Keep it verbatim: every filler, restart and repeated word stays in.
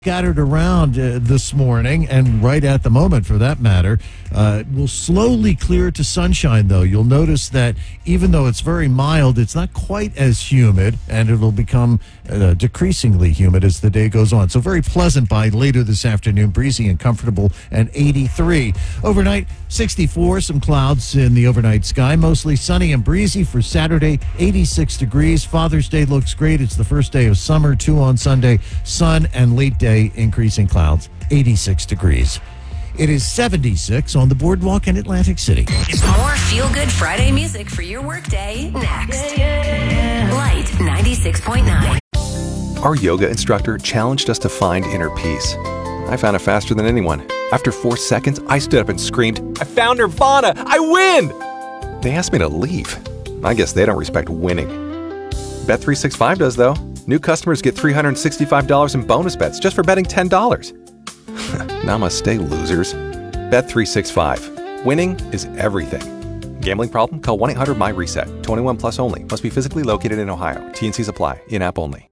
Scattered around uh, this morning, and right at the moment for that matter. Uh, will slowly clear to sunshine, though. You'll notice that even though it's very mild, it's not quite as humid, and it'll become uh, decreasingly humid as the day goes on. So very pleasant by later this afternoon, breezy and comfortable, and eighty-three. Overnight, sixty-four, some clouds in the overnight sky, mostly sunny and breezy for Saturday, eighty-six degrees. Father's Day looks great. It's the first day of summer, two on Sunday, sun and late day increasing clouds, eighty-six degrees. It is seventy-six on the boardwalk in Atlantic City. More feel-good Friday music for your workday next. Light ninety-six point nine. Our yoga instructor challenged us to find inner peace. I found it faster than anyone. After four seconds, I stood up and screamed, "I found Nirvana! I win!" They asked me to leave. I guess they don't respect winning. Bet three sixty-five does, though. New customers get three hundred sixty-five dollars in bonus bets just for betting ten dollars. Namaste, losers. Bet three sixty-five. Winning is everything. Gambling problem? Call one eight hundred M Y RESET. twenty-one plus only. Must be physically located in Ohio. T and Cs apply. In-app only.